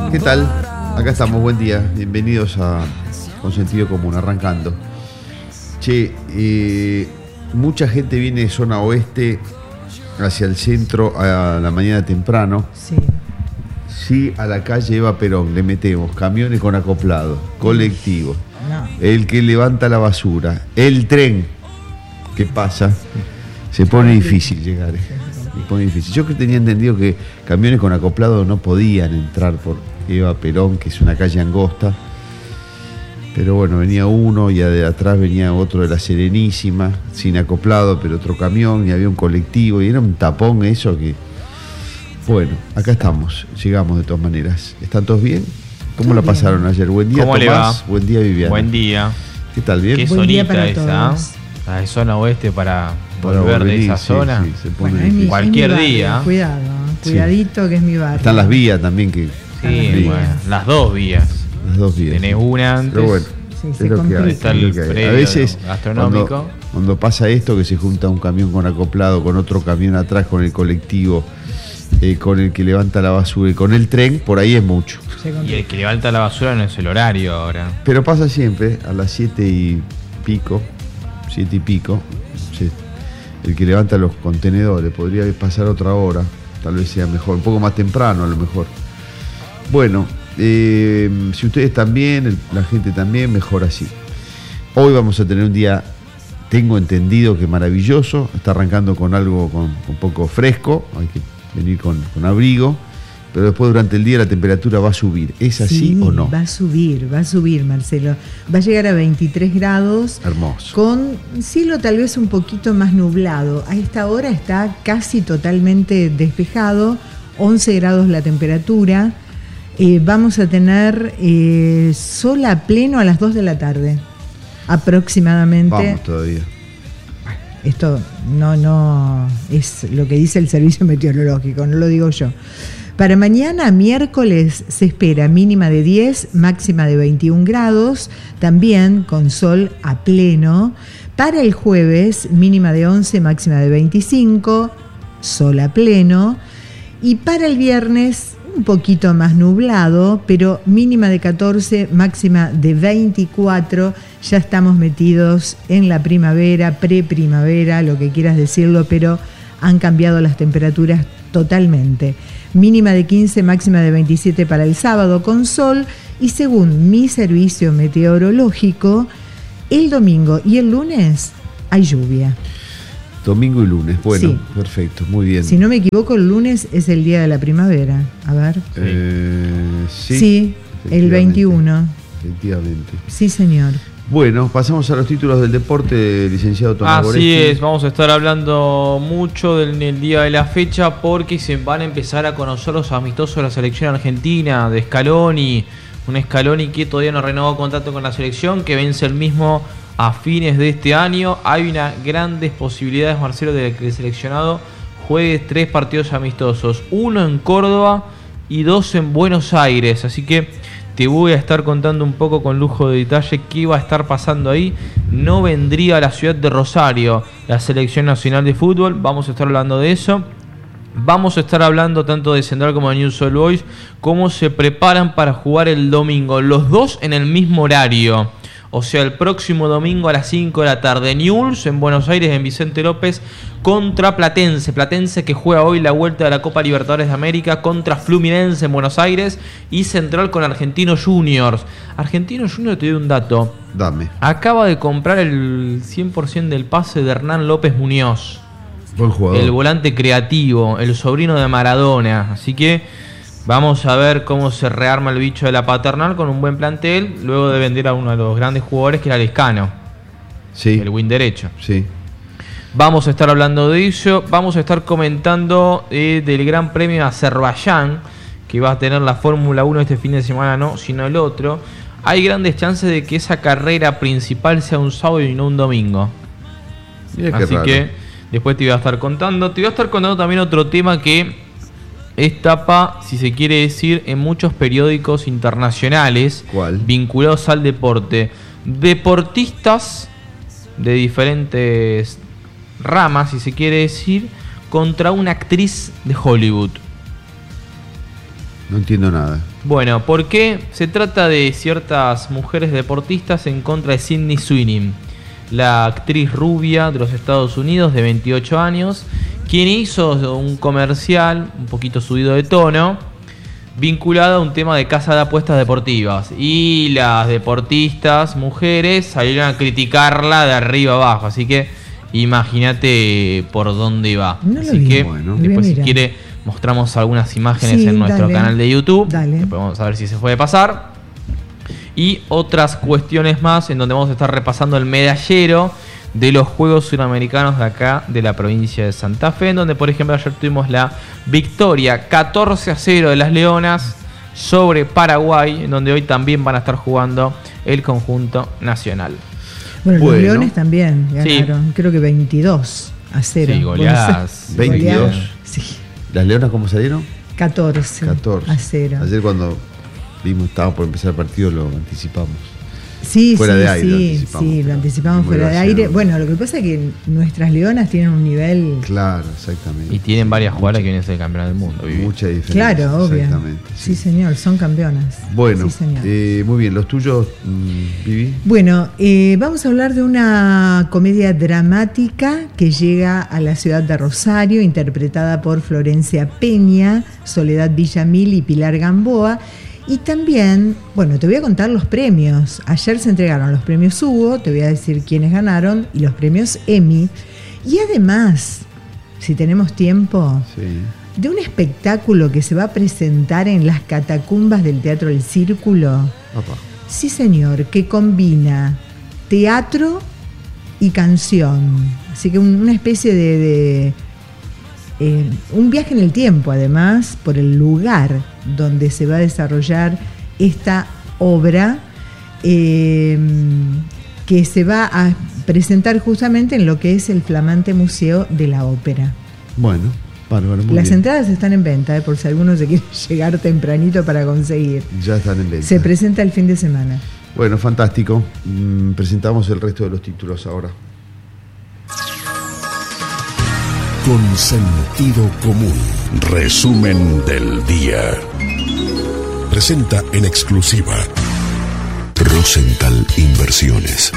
¿Qué tal? Acá estamos, buen día. Bienvenidos a Con Sentido Común, arrancando. Che, mucha gente viene de zona oeste hacia el centro a la mañana temprano. Sí. Sí, a la calle Eva Perón le metemos camiones con acoplado, colectivo, el que levanta la basura, el tren. ¿Qué pasa? Se pone difícil llegar. Se pone difícil. Yo tenía entendido que camiones con acoplado no podían entrar por Eva Perón, que es una calle angosta. Pero bueno, venía uno y de atrás venía otro de la Serenísima, sin acoplado, pero otro camión, y había un colectivo, y era un tapón eso que... Bueno, acá estamos, llegamos de todas maneras. ¿Están todos bien? ¿Cómo la pasaron ayer? Buen día, ¿Cómo Tomás. le va? Buen día, Viviana. Buen día. ¿Qué tal? ¿Bien? Qué Buen día solita para esa, todos. la de zona oeste para volver de esa sí, zona. sí, se pone Bueno, difícil. Cualquier es mi barrio, día. Cuidado, Sí. cuidadito que es mi barrio. Están las vías también, que Sí, Sí. bueno, las dos vías. las dos vías. Tenés una antes. Pero bueno, Sí, es se lo que hay, complica. Está es el lo que hay. predio A veces, gastronómico. cuando pasa esto, que se junta un camión con acoplado, con otro camión atrás, con el colectivo, con el que levanta la basura y con el tren, por ahí es mucho. Se Y complica. el que levanta la basura no es el horario ahora. Pero pasa siempre, a las 7 y pico, sí, el que levanta los contenedores, podría pasar otra hora, tal vez sea mejor, un poco más temprano a lo mejor. Bueno, si ustedes están bien, la gente también, mejor así. Hoy vamos a tener un día, tengo entendido que maravilloso, está arrancando con algo con un poco fresco, hay que venir con abrigo, pero después durante el día la temperatura va a subir. ¿Es así Sí, o no? va a subir, Marcelo. Va a llegar a 23 grados. Hermoso. Con cielo tal vez un poquito más nublado. A esta hora está casi totalmente despejado, 11 grados la temperatura. Vamos a tener sol a pleno a las 2 de la tarde, aproximadamente. Vamos todavía. Esto no es lo que dice el servicio meteorológico, no lo digo yo. Para mañana, miércoles, se espera mínima de 10, máxima de 21 grados, también con sol a pleno. Para el jueves, mínima de 11, máxima de 25, sol a pleno. Y para el viernes, un poquito más nublado, pero mínima de 14, máxima de 24. Ya estamos metidos en la primavera, preprimavera, lo que quieras decirlo, pero han cambiado las temperaturas totalmente. Mínima de 15, máxima de 27 para el sábado con sol, y según mi servicio meteorológico, el domingo y el lunes hay lluvia. Domingo y lunes, bueno, Sí. perfecto, muy bien. Si no me equivoco, el lunes es el día de la primavera. A ver. Sí, el 21. Efectivamente. Sí, señor. Bueno, pasamos a los títulos del deporte, licenciado Tomás Así Goretti. es, vamos a estar hablando mucho en el día de la fecha porque se van a empezar a conocer los amistosos de la selección argentina, de Scaloni. Un Scaloni que todavía no renovó contrato con la selección, que vence el mismo a fines de este año. Hay grandes posibilidades, Marcelo, de que el seleccionado juegue 3 partidos amistosos, 1 en Córdoba y 2 en Buenos Aires. Así que te voy a estar contando un poco con lujo de detalle qué va a estar pasando ahí. No vendría a la ciudad de Rosario la selección nacional de fútbol, vamos a estar hablando de eso. Vamos a estar hablando tanto de Central como de News All Boys, cómo se preparan para jugar el domingo, los dos en el mismo horario. O sea, el próximo domingo a las 5 de la tarde, Newell's en Buenos Aires, en Vicente López, contra Platense. Platense que juega hoy la vuelta de la Copa Libertadores de América contra Fluminense en Buenos Aires. Y Central con Argentinos Juniors. Argentinos Juniors, te doy un dato. Dame. Acaba de comprar el 100% del pase de Hernán López Muñoz. Buen jugador. El volante creativo, el sobrino de Maradona. Así que vamos a ver cómo se rearma el bicho de la paternal con un buen plantel, luego de vender a uno de los grandes jugadores que era Lescano, Sí, el win derecho. sí. Vamos a estar hablando de ello, vamos a estar comentando del Gran Premio de Azerbaiyán, que va a tener la Fórmula 1 este fin de semana, no, sino el otro. Hay grandes chances de que esa carrera principal sea un sábado y no un domingo. Mira qué Así raro. que después te voy a estar contando. Te voy a estar contando también otro tema que es tapa, si se quiere decir, en muchos periódicos internacionales. ¿Cuál? Vinculados al deporte. Deportistas de diferentes ramas, si se quiere decir, contra una actriz de Hollywood. No entiendo nada. Bueno, ¿por qué? Se trata de ciertas mujeres deportistas en contra de Sydney Sweeney, la actriz rubia de los Estados Unidos de 28 años, quien hizo un comercial un poquito subido de tono, vinculado a un tema de casa de apuestas deportivas. Y las deportistas mujeres salieron a criticarla de arriba abajo. Así que imagínate por dónde va. No Así que después, si quiere, mostramos algunas imágenes en nuestro canal de YouTube. Después vamos a ver si se puede pasar. Y otras cuestiones más en donde vamos a estar repasando el medallero de los Juegos Suramericanos de acá, de la provincia de Santa Fe, en donde, por ejemplo, ayer tuvimos la victoria 14-0 de las Leonas sobre Paraguay, en donde hoy también van a estar jugando el conjunto nacional. Bueno, los Leones también ganaron, creo que 22-0. Sí, goleadas. 22. Sí. ¿Las Leonas cómo salieron? 14-0. Ayer cuando estaba por empezar el partido, lo anticipamos. Sí, fuera sí, de aire, lo anticipamos fuera de aire. Bueno, lo que pasa es que nuestras Leonas tienen un nivel... Claro, exactamente. Y tienen varias jugadoras que vienen a ser campeonas del mundo. Mucha diferencia. Claro, obvio. Exactamente. Sí, señor, son campeonas. Bueno, sí, señor. Muy bien. ¿Los tuyos, Vivi? Bueno, vamos a hablar de una comedia dramática que llega a la ciudad de Rosario, interpretada por Florencia Peña, Soledad Villamil y Pilar Gamboa. Y también, bueno, te voy a contar los premios. Ayer se entregaron los premios Hugo, te voy a decir quiénes ganaron, y los premios Emmy. Y además, si tenemos tiempo, de un espectáculo que se va a presentar en las catacumbas del Teatro El Círculo. Opa. Sí, señor, que combina teatro y canción. Así que una especie de un viaje en el tiempo, además, por el lugar donde se va a desarrollar esta obra, que se va a presentar justamente en lo que es el flamante Museo de la Ópera. Bueno, bárbaro, muy Las bien. entradas están en venta, por si alguno se quiere llegar tempranito para conseguir. Ya están en venta. Se presenta el fin de semana. Bueno, fantástico. Presentamos el resto de los títulos ahora. Con sentido común. Resumen del día. Presenta en exclusiva Rosenthal Inversiones.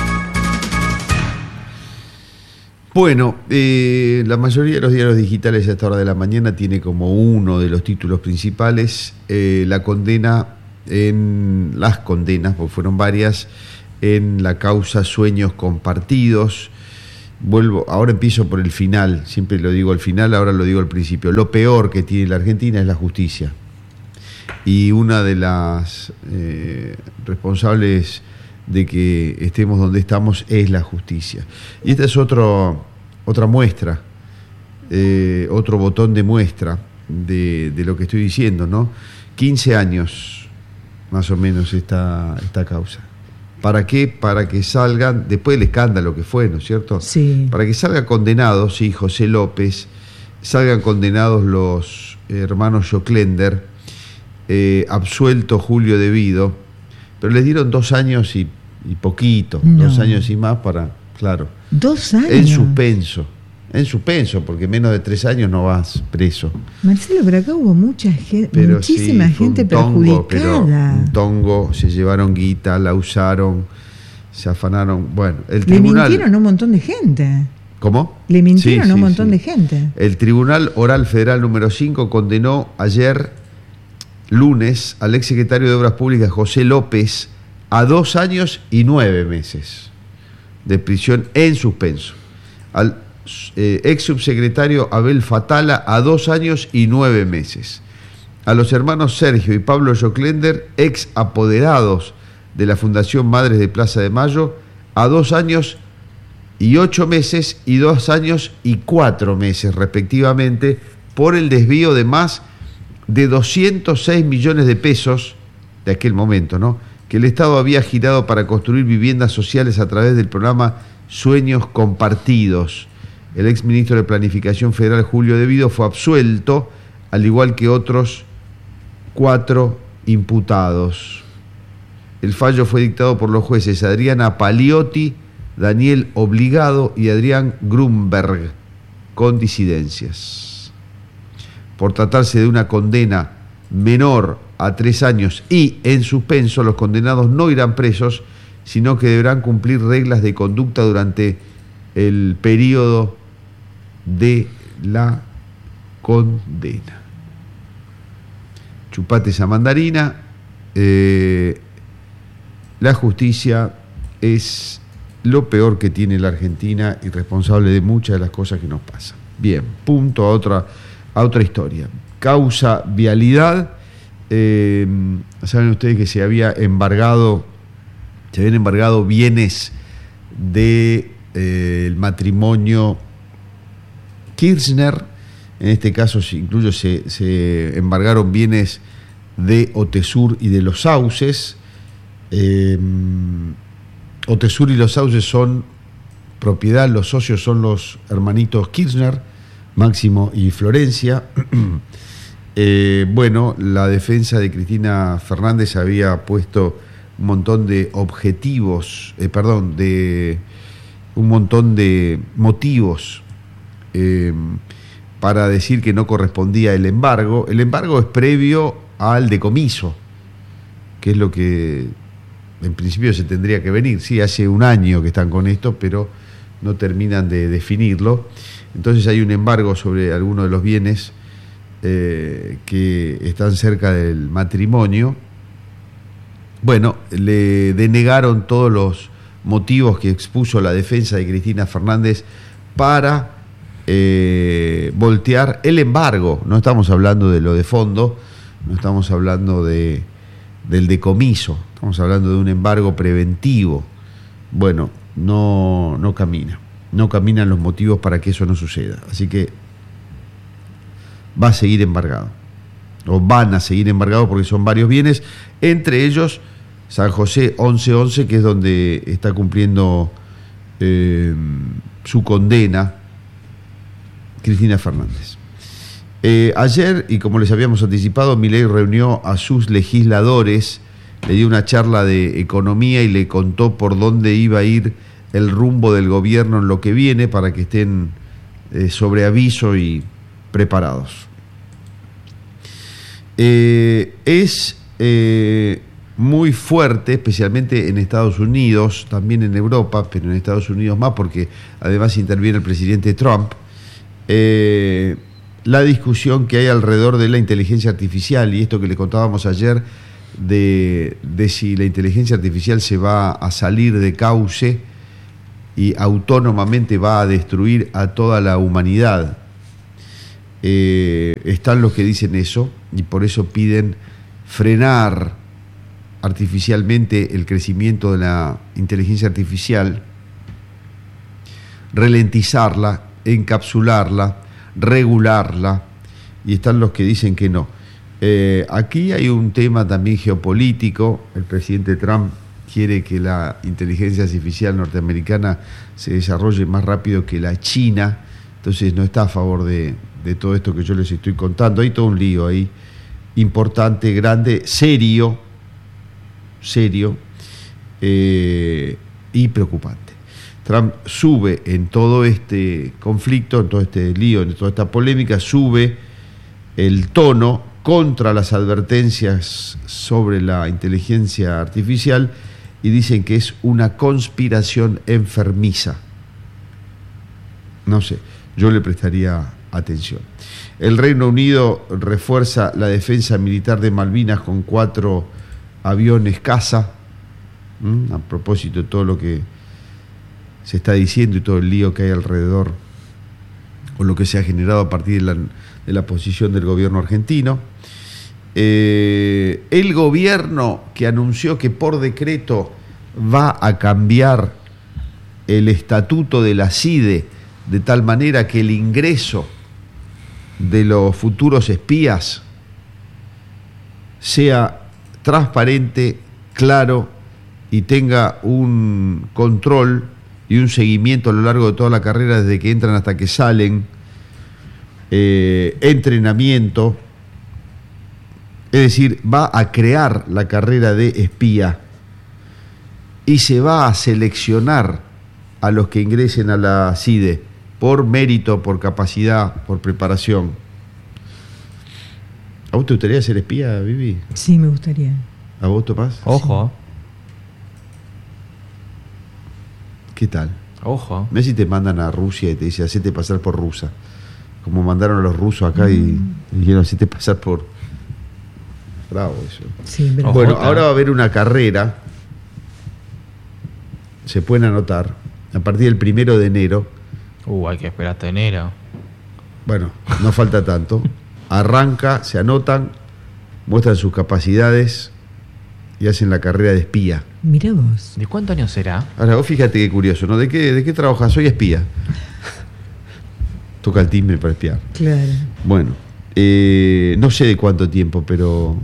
Bueno, la mayoría de los diarios digitales a esta hora de la mañana tiene como uno de los títulos principales las condenas, porque fueron varias, en la causa Sueños Compartidos. Ahora empiezo por el final, siempre lo digo al final, ahora lo digo al principio. Lo peor que tiene la Argentina es la justicia. Y una de las responsables de que estemos donde estamos es la justicia. Y esta es otra muestra, otro botón de muestra de lo que estoy diciendo, ¿no? 15 años, más o menos, esta causa. ¿Para qué? Para que salgan, después del escándalo que fue, ¿no es cierto? Sí. Para que salgan condenados, sí, José López, salgan condenados los hermanos Joclender, absuelto Julio Devido, pero les dieron 2 años y poquito, no. 2 años y más para, claro. 2 años. En suspenso, porque menos de 3 años no vas preso. Marcelo, pero acá hubo mucha gente, Pero muchísima sí, fue gente un tongo, perjudicada. pero un tongo, se llevaron guita, la usaron, se afanaron. Bueno, el tribunal... Le mintieron a un montón de gente. ¿Cómo? Le mintieron a un montón de gente. El Tribunal Oral Federal número 5 condenó ayer, lunes, al exsecretario de Obras Públicas José López a 2 años y 9 meses de prisión en suspenso. Al ex subsecretario Abel Fatala a 2 años y 9 meses. A los hermanos Sergio y Pablo Joclender, ex apoderados de la Fundación Madres de Plaza de Mayo, a 2 años y 8 meses y 2 años y 4 meses respectivamente, por el desvío de más de 206 millones de pesos de aquel momento, ¿no?, que el Estado había girado para construir viviendas sociales a través del programa Sueños Compartidos. El exministro de Planificación Federal, Julio Devido, fue absuelto, al igual que otros 4 imputados. El fallo fue dictado por los jueces Adriana Paliotti, Daniel Obligado y Adrián Grunberg, con disidencias. Por tratarse de una condena menor a 3 años y en suspenso, los condenados no irán presos, sino que deberán cumplir reglas de conducta durante el periodo de la condena. Chupate esa mandarina. La justicia es lo peor que tiene la Argentina y responsable de muchas de las cosas que nos pasan. Bien, punto a otra historia. Causa vialidad. Saben ustedes que se habían embargado bienes del matrimonio Kirchner. En este caso incluso se embargaron bienes de Otesur y de Los Sauces. Otesur y Los Sauces son propiedad, los socios son los hermanitos Kirchner, Máximo y Florencia. La defensa de Cristina Fernández había puesto un montón de objetivos, un montón de motivos para decir que no correspondía el embargo. El embargo es previo al decomiso, que es lo que en principio se tendría que venir. Sí, hace un año que están con esto, pero no terminan de definirlo. Entonces hay un embargo sobre algunos de los bienes que están cerca del matrimonio. Bueno, le denegaron todos los motivos que expuso la defensa de Cristina Fernández para voltear el embargo. No estamos hablando de lo de fondo, no estamos hablando del decomiso, estamos hablando de un embargo preventivo. Bueno, no caminan los motivos para que eso no suceda. Así que va a seguir embargado, o van a seguir embargados, porque son varios bienes, entre ellos San José 1111, que es donde está cumpliendo su condena Cristina Fernández. Ayer, y como les habíamos anticipado, Milei reunió a sus legisladores, le dio una charla de economía y le contó por dónde iba a ir el rumbo del gobierno en lo que viene, para que estén sobre aviso y preparados. Es muy fuerte, especialmente en Estados Unidos, también en Europa, pero en Estados Unidos más, porque además interviene el presidente Trump, la discusión que hay alrededor de la inteligencia artificial, y esto que le contábamos ayer de si la inteligencia artificial se va a salir de cauce y autónomamente va a destruir a toda la humanidad. Están los que dicen eso, y por eso piden frenar artificialmente el crecimiento de la inteligencia artificial, ralentizarla, encapsularla, regularla, y están los que dicen que no. Aquí hay un tema también geopolítico. El presidente Trump quiere que la inteligencia artificial norteamericana se desarrolle más rápido que la china, entonces no está a favor de todo esto que yo les estoy contando. Hay todo un lío ahí importante, grande, serio y preocupante. Trump sube en todo este conflicto, en todo este lío, en toda esta polémica, sube el tono contra las advertencias sobre la inteligencia artificial y dicen que es una conspiración enfermiza. No sé, yo le prestaría atención. El Reino Unido refuerza la defensa militar de Malvinas con 4 aviones caza. A propósito de todo lo que se está diciendo y todo el lío que hay alrededor, o lo que se ha generado a partir de la posición del gobierno argentino. El gobierno que anunció que por decreto va a cambiar el estatuto de la CIDE de tal manera que el ingreso de los futuros espías sea transparente, claro, y tenga un control y un seguimiento a lo largo de toda la carrera, desde que entran hasta que salen, entrenamiento. Es decir, va a crear la carrera de espía y se va a seleccionar a los que ingresen a la CIDE por mérito, por capacidad, por preparación. ¿A vos te gustaría ser espía, Vivi? Sí, me gustaría. ¿A vos, Tomás? Ojo. ¿Qué tal? Ojo. Messi te mandan a Rusia y te dice, hacete pasar por rusa. Como mandaron a los rusos acá y dijeron, hacete pasar por... Bravo eso. Sí, pero... Bueno, Ojota. ahora va a haber una carrera. Se pueden anotar. A partir del 1 de enero. Hay que esperar hasta enero. Bueno, no falta tanto. Arranca, se anotan, muestran sus capacidades y hacen la carrera de espía. Mirá vos. ¿De cuántos años será? Ahora, vos fíjate qué curioso, ¿no? ¿De qué trabajas? Soy espía. Toca el timbre para espiar. Claro. Bueno, no sé de cuánto tiempo, pero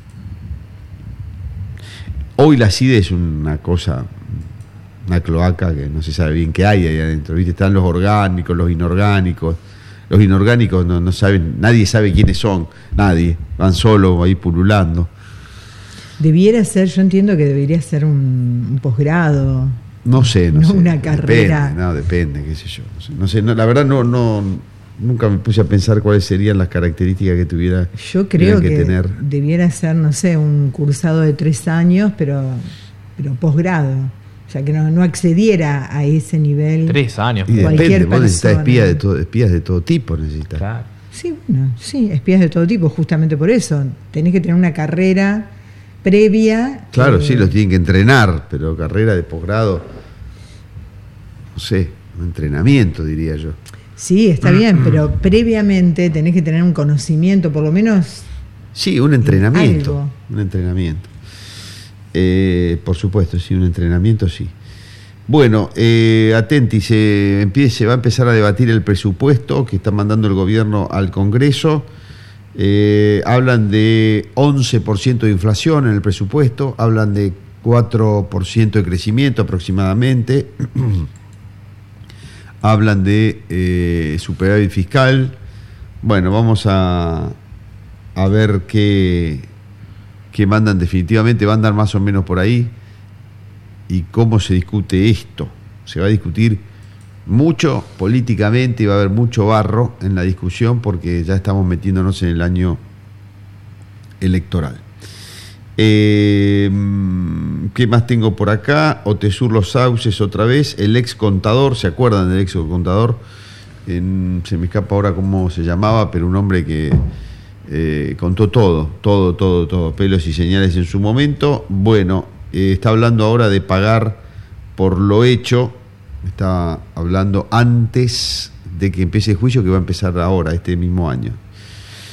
hoy la CIDE es una cosa, una cloaca que no se sabe bien qué hay ahí adentro. ¿Viste? Están los orgánicos, los inorgánicos. Los inorgánicos no saben, nadie sabe quiénes son, nadie. Van solos ahí pululando. Debiera ser, yo entiendo que debería ser un posgrado. No sé. No una carrera. Depende, qué sé yo. No sé, la verdad nunca me puse a pensar cuáles serían las características que tuviera. Yo creo que tener. debiera ser, no sé, un cursado de 3 años, pero posgrado. O sea, que no accediera a ese nivel. 3 años. Y Cualquier depende, vos necesitas persona. espías de todo tipo, necesitas. Claro. Sí, bueno, sí, espías de todo tipo, justamente por eso. Tenés que tener una carrera previa. Claro, sí, los tienen que entrenar, pero carrera de posgrado, no sé, un entrenamiento, diría yo. Sí, está bien, pero previamente tenés que tener un conocimiento, por lo menos. Sí, un entrenamiento. Algo. Un entrenamiento. Por supuesto, sí, un entrenamiento, sí. Bueno, atenti, se va a empezar a debatir el presupuesto que está mandando el gobierno al Congreso. Hablan de 11% de inflación en el presupuesto, hablan de 4% de crecimiento aproximadamente, hablan de superávit fiscal. Bueno, vamos a ver qué mandan definitivamente, va a andar más o menos por ahí. ¿Y cómo se discute esto? Se va a discutir mucho políticamente y va a haber mucho barro en la discusión porque ya estamos metiéndonos en el año electoral. ¿Qué más tengo por acá? Otesur Los Sauces otra vez. El ex contador, ¿se acuerdan del ex contador? Se me escapa ahora cómo se llamaba, pero un hombre que contó todo, pelos y señales en su momento. Bueno, está hablando ahora de pagar por lo hecho. Está hablando antes de que empiece el juicio, que va a empezar ahora, este mismo año.